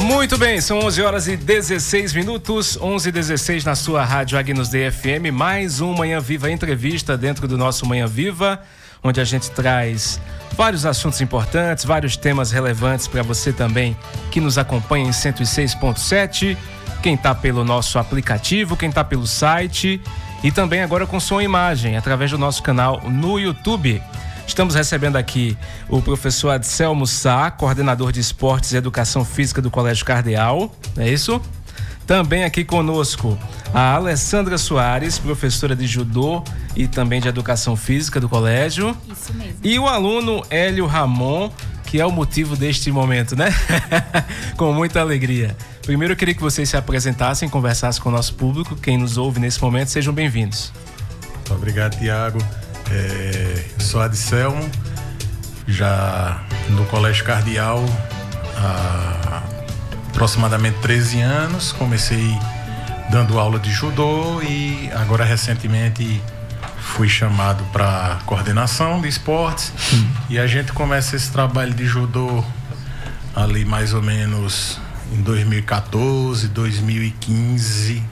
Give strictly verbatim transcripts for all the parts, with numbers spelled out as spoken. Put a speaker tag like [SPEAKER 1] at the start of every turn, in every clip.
[SPEAKER 1] Muito bem, são onze horas e dezesseis minutos, onze e dezesseis na sua rádio Agnus Dei F M, mais um Manhã Viva entrevista dentro do nosso Manhã Viva, onde a gente traz vários assuntos importantes, vários temas relevantes para você também que nos acompanha em cento e seis ponto sete, quem está pelo nosso aplicativo, quem está pelo site e também agora com som e imagem através do nosso canal no YouTube. Estamos recebendo aqui o professor Adselmo Sá, coordenador de Esportes e Educação Física do Colégio Cardeal, é isso? Também aqui conosco a Alessandra Soares, professora de Judô e também de Educação Física do colégio.
[SPEAKER 2] Isso mesmo.
[SPEAKER 1] E o aluno Hélio Ramon, que é o motivo deste momento, né? Com muita alegria. Primeiro eu queria que vocês se apresentassem, conversassem com o nosso público, quem nos ouve nesse momento, sejam bem-vindos.
[SPEAKER 3] Muito obrigado, Tiago. É, sou Adselmo, já no Colégio Cardeal há aproximadamente treze anos. Comecei dando aula de judô e agora recentemente fui chamado para coordenação de esportes. Hum. E a gente começa esse trabalho de judô ali mais ou menos em dois mil e quatorze, dois mil e quinze.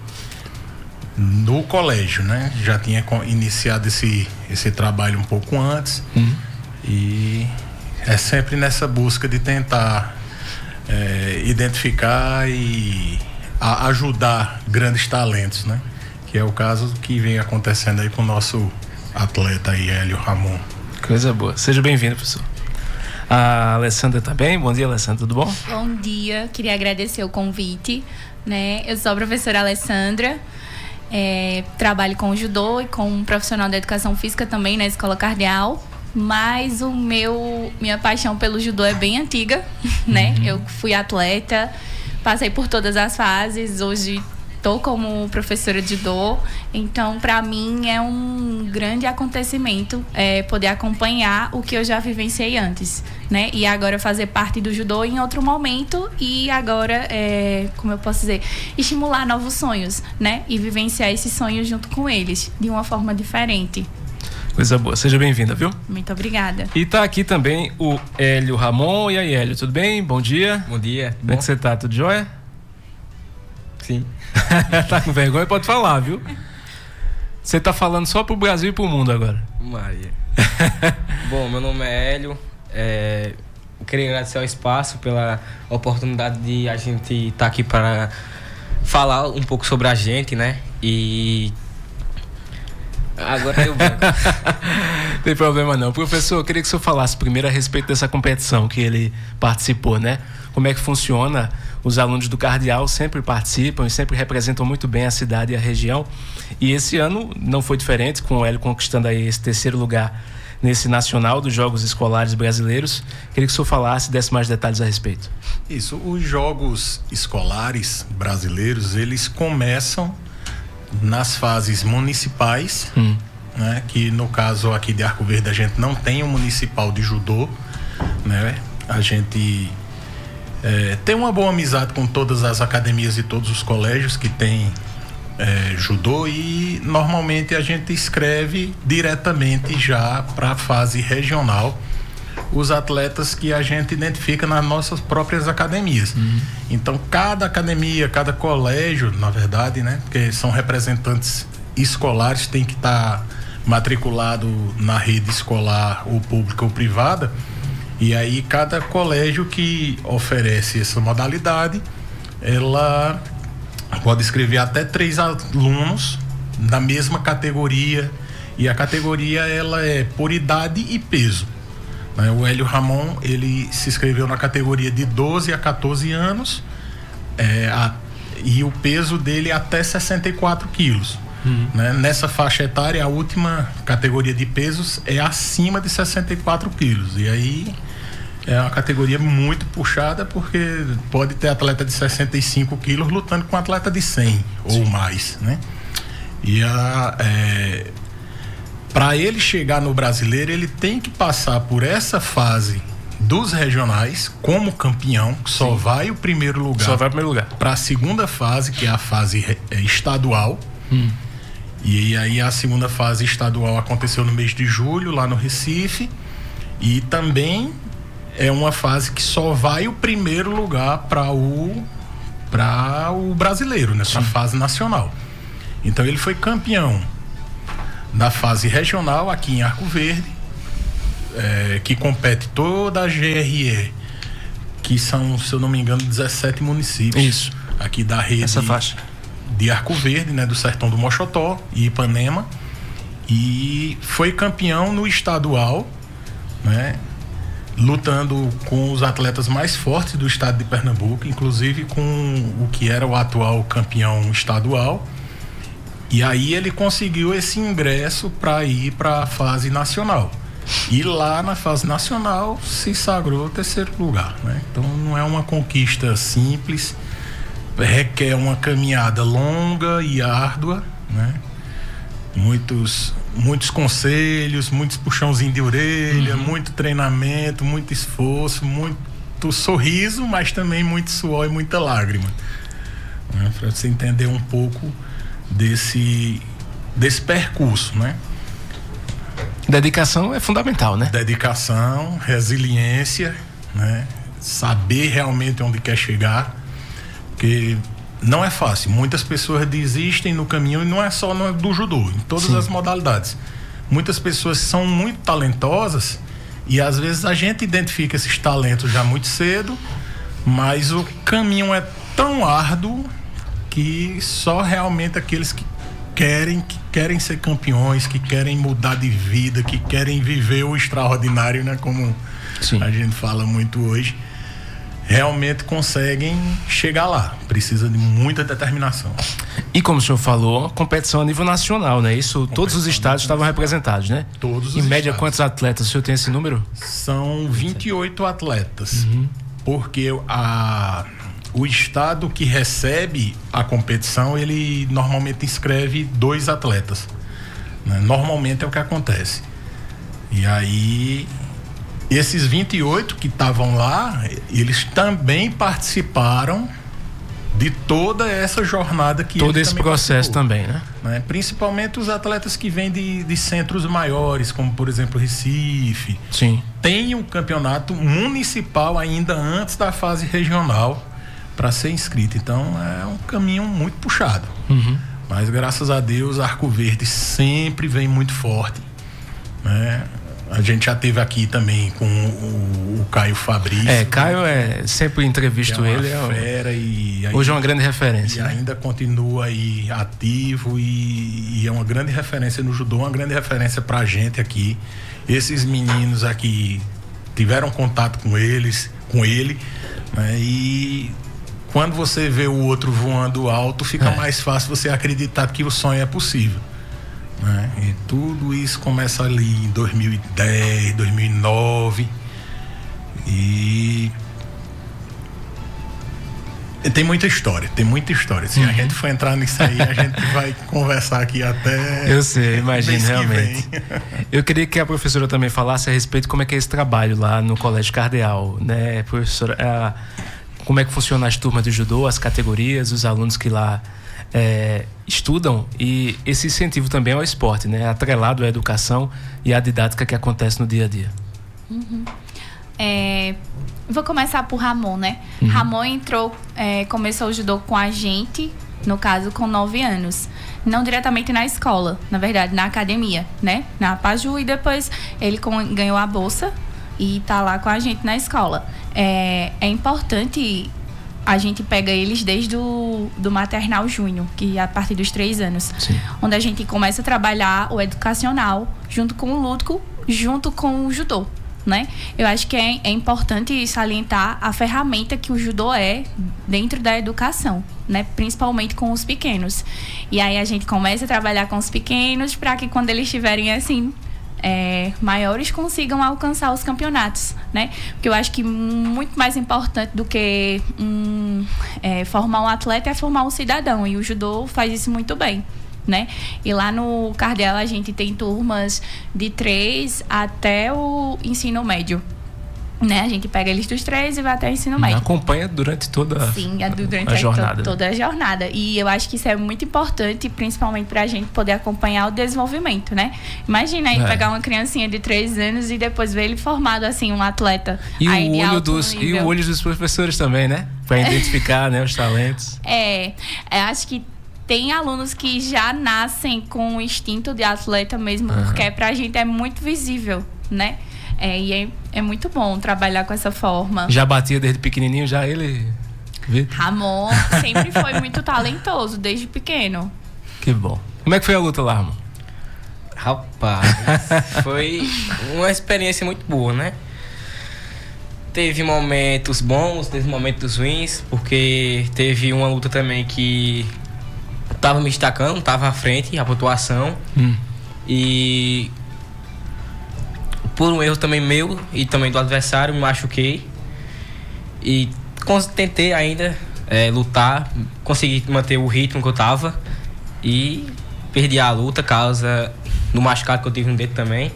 [SPEAKER 3] No colégio, né? Já tinha iniciado esse, esse trabalho um pouco antes. Uhum. E é sempre nessa busca de tentar é, identificar e a, ajudar grandes talentos, né? Que é o caso que vem acontecendo aí com o nosso atleta aí, Hélio Ramon.
[SPEAKER 1] Coisa boa. Seja bem-vindo, professor. A Alessandra também. Bom dia, Alessandra, tudo bom?
[SPEAKER 2] Bom dia. Queria agradecer o convite, né? Eu sou a professora Alessandra. É, trabalho com judô e com um profissional da educação física também na Escola Cardeal, mas o meu, minha paixão pelo judô é bem antiga, né? Uhum. Eu fui atleta, passei por todas as fases, hoje estou como professora de judô, então para mim é um grande acontecimento é, poder acompanhar o que eu já vivenciei antes, né? E agora fazer parte do judô em outro momento e agora, é, como eu posso dizer, estimular novos sonhos, né? E vivenciar esses sonhos junto com eles, de uma forma diferente.
[SPEAKER 1] Coisa boa, seja bem-vinda, viu?
[SPEAKER 2] Muito obrigada.
[SPEAKER 1] E tá aqui também o Hélio Ramon. E aí, Hélio, tudo bem? Bom dia.
[SPEAKER 4] Bom dia.
[SPEAKER 1] Como é que você tá? Tudo jóia?
[SPEAKER 4] Sim.
[SPEAKER 1] Tá com vergonha? Pode falar, viu? Você tá falando só pro Brasil e pro mundo agora.
[SPEAKER 4] Maria. Bom, meu nome é Hélio. É, eu queria agradecer ao espaço pela oportunidade de a gente estar tá aqui para falar um pouco sobre a gente, né? E agora eu branco.
[SPEAKER 1] Tem problema não. Professor, eu queria que o senhor falasse primeiro a respeito dessa competição que ele participou, né? Como é que funciona? Os alunos do Cardeal sempre participam e sempre representam muito bem a cidade e a região. E esse ano não foi diferente, com o Hélio conquistando aí esse terceiro lugar nesse nacional dos Jogos Escolares Brasileiros. Queria que o senhor falasse e desse mais detalhes a respeito.
[SPEAKER 3] Isso, os Jogos Escolares Brasileiros, eles começam nas fases municipais, hum. né? Que no caso aqui de Arco Verde a gente não tem um municipal de judô, né? A gente É, tem uma boa amizade com todas as academias e todos os colégios que tem é, judô e normalmente a gente escreve diretamente já para a fase regional os atletas que a gente identifica nas nossas próprias academias. Uhum. Então cada academia, cada colégio, na verdade, né, porque são representantes escolares, tem que estar tá matriculado na rede escolar ou pública ou privada. E aí cada colégio que oferece essa modalidade, ela pode escrever até três alunos da mesma categoria, e a categoria ela é por idade e peso, né? O Hélio Ramon, ele se inscreveu na categoria de doze a quatorze anos, é, a, e o peso dele é até sessenta e quatro quilos. Uhum. Né? Nessa faixa etária, a última categoria de pesos é acima de sessenta e quatro quilos. E aí é uma categoria muito puxada, porque pode ter atleta de sessenta e cinco quilos lutando com atleta de cem Sim. ou mais, né? E a, é, para ele chegar no brasileiro, ele tem que passar por essa fase dos regionais como campeão, que só Sim. vai o primeiro lugar.
[SPEAKER 1] Só vai o primeiro lugar.
[SPEAKER 3] Para a segunda fase, que é a fase estadual. Hum. E aí a segunda fase estadual aconteceu no mês de julho, lá no Recife. E também é uma fase que só vai o primeiro lugar para o para o brasileiro, nessa fase nacional. Então ele foi campeão da fase regional aqui em Arco Verde, é, que compete toda a G R E, que são, se eu não me engano, dezessete municípios.
[SPEAKER 1] Isso.
[SPEAKER 3] Aqui da rede
[SPEAKER 1] essa faixa
[SPEAKER 3] de Arco Verde, né, do Sertão do Mochotó e Ipanema, e foi campeão no estadual, né, lutando com os atletas mais fortes do estado de Pernambuco, inclusive com o que era o atual campeão estadual. E aí ele conseguiu esse ingresso para ir para a fase nacional. E lá na fase nacional se sagrou terceiro lugar, né? Então não é uma conquista simples, requer uma caminhada longa e árdua, né? Muitos, muitos conselhos, muitos puxãozinhos de orelha, uhum. muito treinamento, muito esforço, muito sorriso, mas também muito suor e muita lágrima, né? Para você entender um pouco desse, desse percurso, né?
[SPEAKER 1] Dedicação é fundamental, né?
[SPEAKER 3] Dedicação, resiliência, né? Saber realmente onde quer chegar, porque não é fácil. Muitas pessoas desistem no caminho, e não é só no, do judô, em todas Sim. as modalidades. Muitas pessoas são muito talentosas e às vezes a gente identifica esses talentos já muito cedo, mas o caminho é tão árduo que só realmente aqueles que querem, que querem ser campeões, que querem mudar de vida, que querem viver o extraordinário, né? Como Sim. a gente fala muito hoje, realmente conseguem chegar lá. Precisa de muita determinação.
[SPEAKER 1] E como o senhor falou, competição a nível nacional, né? Isso, competição todos os estados estavam representados, né?
[SPEAKER 3] Todos os
[SPEAKER 1] Em média,
[SPEAKER 3] estados.
[SPEAKER 1] Quantos atletas? O senhor tem esse número?
[SPEAKER 3] São vinte e oito atletas. Uhum. Porque a, o estado que recebe a competição, ele normalmente inscreve dois atletas, né? Normalmente é o que acontece. E aí... esses vinte e oito que estavam lá, eles também participaram de toda essa jornada que
[SPEAKER 1] todo esse processo também, né?
[SPEAKER 3] né? Principalmente os atletas que vêm de, de centros maiores, como por exemplo Recife.
[SPEAKER 1] Sim.
[SPEAKER 3] Tem um campeonato municipal ainda antes da fase regional para ser inscrito. Então é um caminho muito puxado.
[SPEAKER 1] Uhum.
[SPEAKER 3] Mas graças a Deus, Arco Verde sempre vem muito forte, né? A gente já teve aqui também com o, o Caio Fabrício.
[SPEAKER 1] É, Caio é sempre entrevisto
[SPEAKER 3] é
[SPEAKER 1] ele.
[SPEAKER 3] É uma fera e aí,
[SPEAKER 1] hoje é uma grande referência.
[SPEAKER 3] E
[SPEAKER 1] né?
[SPEAKER 3] ainda continua aí ativo e, e é uma grande referência no judô, uma grande referência pra gente aqui. Esses meninos aqui tiveram contato com eles, com ele, né? E quando você vê o outro voando alto, fica é. mais fácil você acreditar que o sonho é possível. Né? E tudo isso começa ali em dois mil e dez, dois mil e nove e tem muita história, tem muita história. Se uhum. a gente for entrar nisso aí, a gente vai conversar aqui até...
[SPEAKER 1] Eu sei, imagino, realmente. Eu queria que a professora também falasse a respeito de como é que é esse trabalho lá no Colégio Cardeal, né, professora? A, como é que funciona as turmas de judô, as categorias, os alunos que lá É, estudam e esse incentivo também ao esporte, né? Atrelado à educação e à didática que acontece no dia a dia.
[SPEAKER 2] Uhum. É, vou começar por Ramon, né? Uhum. Ramon entrou, é, começou o judô com a gente, no caso com nove anos. Não diretamente na escola, na verdade, na academia, né? Na Paju, e depois ele com, ganhou a bolsa e tá lá com a gente na escola. É, é importante... A gente pega eles desde o do maternal júnior, que é a partir dos três anos. Sim. Onde a gente começa a trabalhar o educacional junto com o lúdico, junto com o judô, né? Eu acho que é, é importante salientar a ferramenta que o judô é dentro da educação, né? Principalmente com os pequenos. E aí a gente começa a trabalhar com os pequenos para que quando eles estiverem assim... É, maiores consigam alcançar os campeonatos, né? Porque eu acho que muito mais importante do que um, é, formar um atleta é formar um cidadão, e o judô faz isso muito bem, né? E lá no Cardeal a gente tem turmas de três até o ensino médio, Né? A gente pega eles dos três e vai até o ensino médio.
[SPEAKER 1] Acompanha durante toda a,
[SPEAKER 2] Sim, a, durante
[SPEAKER 1] a, a
[SPEAKER 2] a
[SPEAKER 1] jornada.
[SPEAKER 2] To, toda a jornada. E eu acho que isso é muito importante, principalmente pra gente poder acompanhar o desenvolvimento, né? Imagina aí
[SPEAKER 1] é.
[SPEAKER 2] pegar uma criancinha de três anos e depois ver ele formado assim, um atleta.
[SPEAKER 1] E,
[SPEAKER 2] aí,
[SPEAKER 1] o,
[SPEAKER 2] de
[SPEAKER 1] olho
[SPEAKER 2] alto
[SPEAKER 1] dos,
[SPEAKER 2] nível.
[SPEAKER 1] e o olho dos professores também, né? Pra identificar né, os talentos.
[SPEAKER 2] É, eu acho que tem alunos que já nascem com o instinto de atleta mesmo, uhum. porque pra gente é muito visível, né? É, e é, é muito bom trabalhar com essa forma.
[SPEAKER 1] Já batia desde pequenininho, já ele...
[SPEAKER 2] Ramon sempre foi muito talentoso, desde pequeno.
[SPEAKER 1] Que bom. Como é que foi a luta lá, Ramon?
[SPEAKER 4] Rapaz, foi uma experiência muito boa, né? Teve momentos bons, teve momentos ruins, porque teve uma luta também que tava me destacando, tava à frente, a pontuação. Hum. E... por um erro também meu e também do adversário, me machuquei. E tentei ainda é, lutar, consegui manter o ritmo que eu tava. E perdi a luta, causa do machucado que eu tive no dedo também.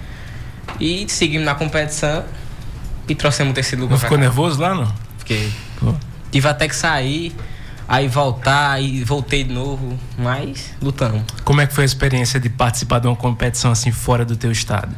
[SPEAKER 4] E seguimos na competição e trouxemos o terceiro lugar.
[SPEAKER 1] Não ficou nervoso lá, não?
[SPEAKER 4] Fiquei. Pô. Tive até que sair, aí voltar, aí voltei de novo, mas lutamos.
[SPEAKER 1] Como é que foi a experiência de participar de uma competição assim fora do teu estado?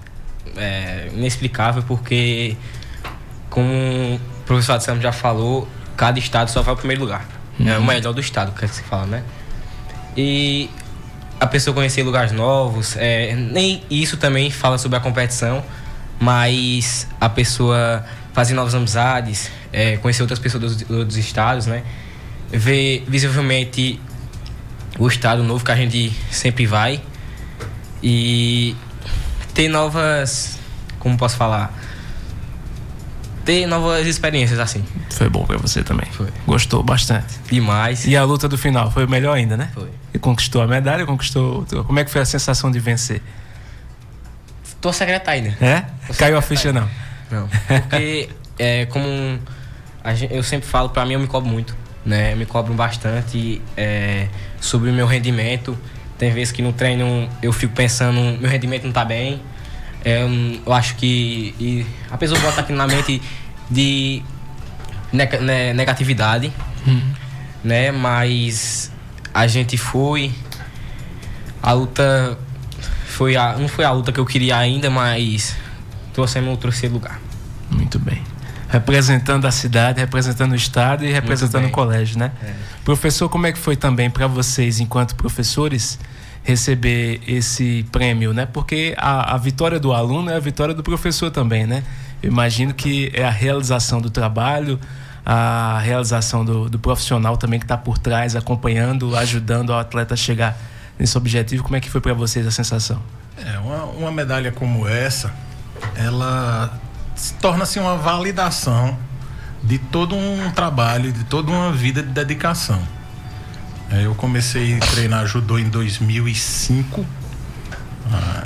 [SPEAKER 4] É inexplicável, porque como o professor Adson já falou, cada estado só vai ao primeiro lugar. Uhum. É o melhor do estado, que se fala, né? E a pessoa conhecer lugares novos, é, nem isso também fala sobre a competição, mas a pessoa fazer novas amizades, é, conhecer outras pessoas dos, dos estados, né? Ver visivelmente o estado novo que a gente sempre vai e ter novas, como posso falar, ter novas experiências assim.
[SPEAKER 1] Foi bom pra você também.
[SPEAKER 4] Foi.
[SPEAKER 1] Gostou bastante.
[SPEAKER 4] Demais.
[SPEAKER 1] E a luta do final foi melhor ainda, né?
[SPEAKER 4] Foi.
[SPEAKER 1] E conquistou a medalha, conquistou... Como é que foi a sensação de vencer?
[SPEAKER 4] Tô secretário ainda.
[SPEAKER 1] É?
[SPEAKER 4] Tô
[SPEAKER 1] Caiu a ficha não?
[SPEAKER 4] Não. Porque, é, como a gente, eu sempre falo, pra mim eu me cobro muito, né? Eu me cobro bastante é, sobre o meu rendimento. Tem vezes que no treino eu fico pensando, meu rendimento não tá bem. É, eu acho que e a pessoa bota aqui na mente de negatividade, uhum. né? Mas a gente foi, a luta foi a, não foi a luta que eu queria ainda, mas trouxemos o terceiro lugar.
[SPEAKER 1] Muito bem. Representando a cidade, representando o estado e representando o colégio, né? É. Professor, como é que foi também para vocês, enquanto professores, receber esse prêmio, né? Porque a, a vitória do aluno é a vitória do professor também, né? Eu imagino que é a realização do trabalho, a realização do, do profissional também que está por trás, acompanhando, ajudando o atleta a chegar nesse objetivo. Como é que foi para vocês a sensação?
[SPEAKER 3] É, uma, uma medalha como essa, ela torna-se uma validação de todo um trabalho, de toda uma vida de dedicação. Eu comecei a treinar judô em dois mil e cinco ah,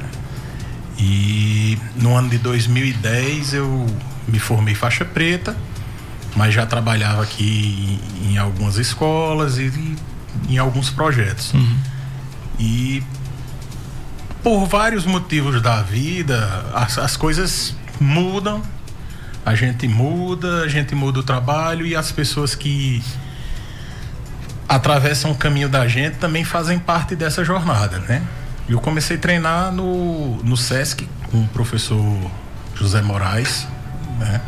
[SPEAKER 3] e no ano de dois mil e dez eu me formei faixa preta, mas já trabalhava aqui em, em algumas escolas e, e em alguns projetos. Uhum. E por vários motivos da vida, as, as coisas mudam, a gente muda, a gente muda o trabalho e as pessoas que atravessam o caminho da gente também fazem parte dessa jornada, né? Eu comecei a treinar no, no SESC com o professor José Moraes, né?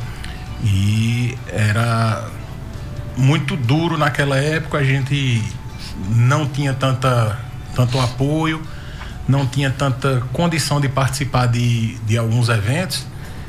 [SPEAKER 3] E era muito duro naquela época, a gente não tinha tanta, tanto apoio, não tinha tanta condição de participar de, de alguns eventos.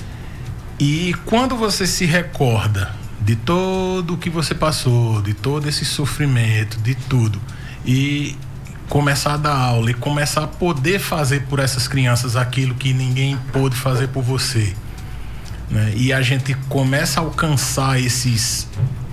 [SPEAKER 3] E quando você se recorda de todo o que você passou, de todo esse sofrimento, de tudo, e começar a dar aula e começar a poder fazer por essas crianças aquilo que ninguém pôde fazer por você, né? E a gente começa a alcançar esses,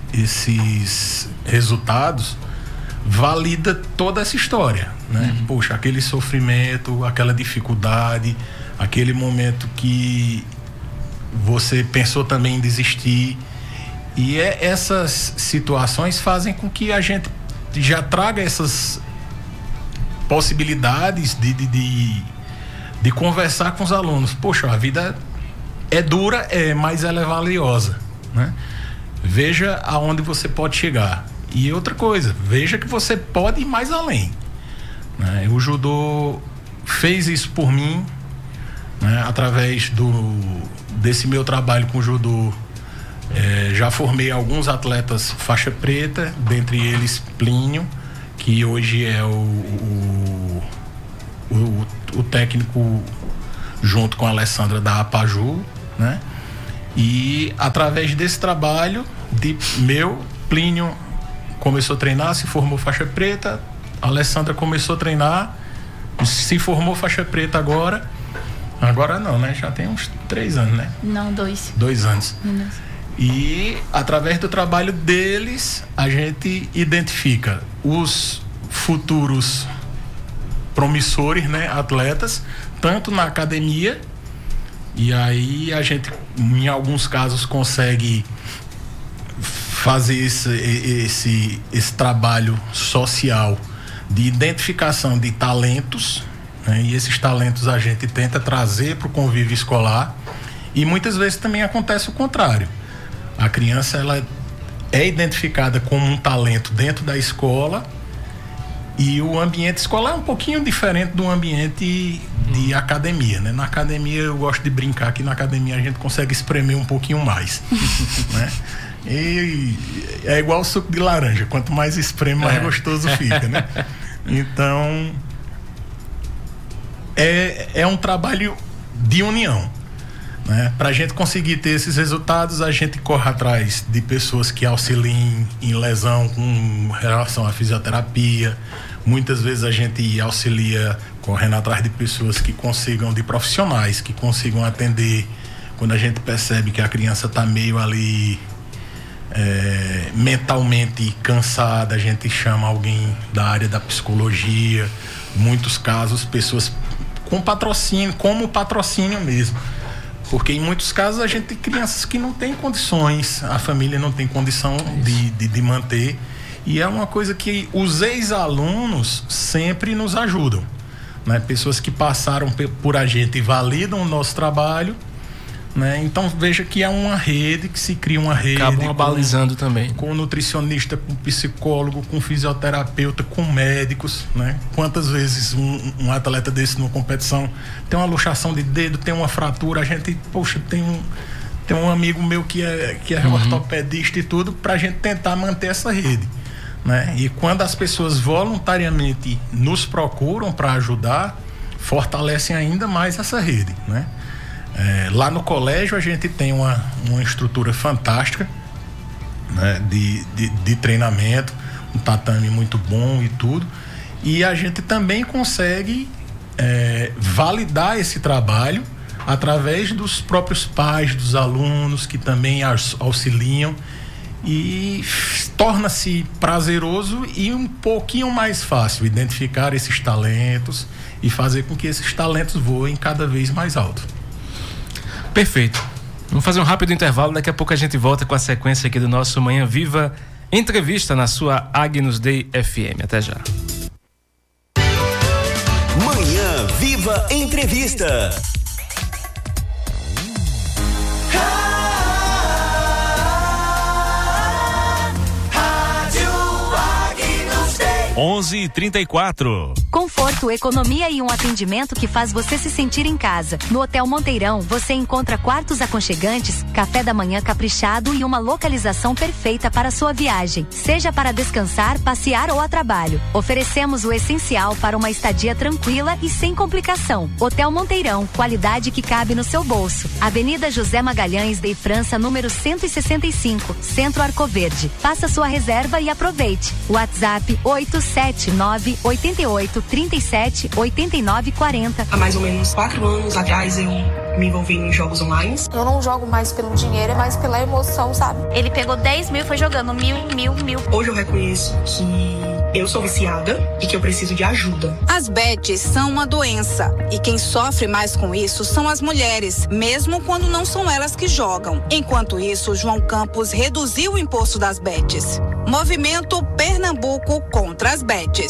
[SPEAKER 3] esses resultados, valida toda essa história, né? Uhum. Poxa, aquele sofrimento, aquela dificuldade, aquele momento que você pensou também em desistir. E é, essas situações fazem com que a gente já traga essas possibilidades de, de, de, de conversar com os alunos. Poxa, a vida é dura, é, mas ela é valiosa, né? Veja aonde você pode chegar. E outra coisa, veja que você pode ir mais além, né? O judô fez isso por mim, né? Através do, desse meu trabalho com o judô, é, já formei alguns atletas faixa preta, dentre eles Plínio, que hoje é o, o, o, o técnico junto com a Alessandra da Apaju, né? E através desse trabalho de meu, Plínio começou a treinar, se formou faixa preta, a Alessandra começou a treinar, se formou faixa preta agora, agora não, né? Já tem uns três anos, né?
[SPEAKER 2] Não, dois.
[SPEAKER 3] Dois anos. Dois. E através do trabalho deles, a gente identifica os futuros promissores, né? Atletas, tanto na academia, e aí a gente, em alguns casos, consegue fazer esse, esse, esse trabalho social de identificação de talentos, né? E esses talentos a gente tenta trazer para o convívio escolar, e muitas vezes também acontece o contrário. A criança, ela é identificada como um talento dentro da escola, e o ambiente escolar é um pouquinho diferente do ambiente de academia, né? Na academia, eu gosto de brincar que na academia a gente consegue espremer um pouquinho mais, né? E é igual o suco de laranja, quanto mais espreme, mais é. gostoso fica, né? Então, é, é um trabalho de união, né? Para a gente conseguir ter esses resultados, a gente corre atrás de pessoas que auxiliem em lesão com relação à fisioterapia. Muitas vezes a gente auxilia correndo atrás de pessoas que consigam, de profissionais que consigam atender quando a gente percebe que a criança está meio ali é, mentalmente cansada. A gente chama alguém da área da psicologia, muitos casos pessoas com patrocínio, como patrocínio mesmo, porque em muitos casos a gente tem crianças que não têm condições, a família não tem condição de, de, de manter, e é uma coisa que os ex-alunos sempre nos ajudam, né? Pessoas que passaram por a gente e validam o nosso trabalho, né? Então veja que é uma rede, que se cria uma rede.
[SPEAKER 1] Acabam abalizando também.
[SPEAKER 3] Com nutricionista, com psicólogo, com fisioterapeuta, com médicos, né? Quantas vezes um, um atleta desse numa competição tem uma luxação de dedo, tem uma fratura, a gente, poxa, tem um, tem um amigo meu que é, que é uhum. ortopedista e tudo, pra gente tentar manter essa rede, né? E quando as pessoas voluntariamente nos procuram para ajudar, fortalecem ainda mais essa rede, né? É, lá no colégio a gente tem uma, uma estrutura fantástica, né, de, de, de treinamento, um tatame muito bom e tudo, e a gente também consegue é, validar esse trabalho através dos próprios pais, dos alunos que também auxiliam, e torna-se prazeroso e um pouquinho mais fácil identificar esses talentos e fazer com que esses talentos voem cada vez mais alto.
[SPEAKER 1] Perfeito. Vamos fazer um rápido intervalo, daqui a pouco a gente volta com a sequência aqui do nosso Manhã Viva Entrevista na sua Agnus Dei F M. Até já.
[SPEAKER 5] Manhã Viva Entrevista.
[SPEAKER 6] onze e trinta e quatro.
[SPEAKER 7] Conforto, economia e um atendimento que faz você se sentir em casa. No Hotel Monteirão, você encontra quartos aconchegantes, café da manhã caprichado e uma localização perfeita para sua viagem, seja para descansar, passear ou a trabalho. Oferecemos o essencial para uma estadia tranquila e sem complicação. Hotel Monteirão, qualidade que cabe no seu bolso. Avenida José Magalhães de França, número cento e sessenta e cinco, Centro Arcoverde. Faça sua reserva e aproveite. WhatsApp oito sete nove oito oito três sete oito nove quatro zero.
[SPEAKER 8] Há mais ou menos quatro anos atrás eu me envolvi em jogos online.
[SPEAKER 9] Eu não jogo mais pelo dinheiro, é mais pela emoção, sabe?
[SPEAKER 10] Ele pegou dez mil e foi jogando mil, mil, mil.
[SPEAKER 8] Hoje eu reconheço que eu sou viciada e que eu preciso de ajuda.
[SPEAKER 11] As bets são uma doença e quem sofre mais com isso são as mulheres, mesmo quando não são elas que jogam. Enquanto isso, João Campos reduziu o imposto das bets. Movimento Pernambuco contra as bets.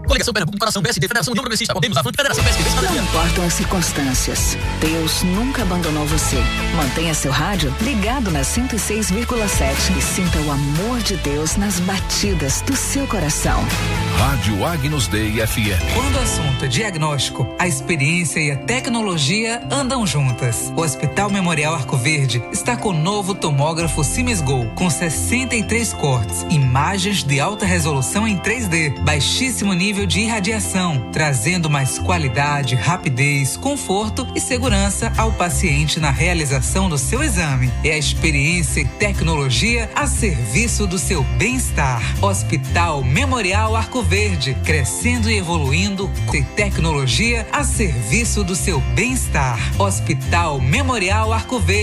[SPEAKER 6] Coligação Pernambuco, Coração, B S D, Federação União Progressista, Podemos, Avante, Federação P S D B.
[SPEAKER 12] Não importam as circunstâncias, Deus nunca abandonou você. Mantenha seu rádio ligado na cento e seis vírgula sete e sinta o amor de Deus nas batidas do seu coração.
[SPEAKER 13] Rádio Agnus Dei F M.
[SPEAKER 14] Quando o assunto é diagnóstico, a experiência e a tecnologia andam juntas. O Hospital Memorial Arco Verde está com o novo tomógrafo Siemens Go, com sessenta e três cortes, imagens de alta resolução em três D, baixíssimo nível de irradiação, trazendo mais qualidade, rapidez, conforto e segurança ao paciente na realização do seu exame. É a experiência e tecnologia a serviço do seu bem-estar. Hospital Memorial Arco Verde, crescendo e evoluindo com tecnologia a serviço do seu bem-estar. Hospital Memorial Arco Verde.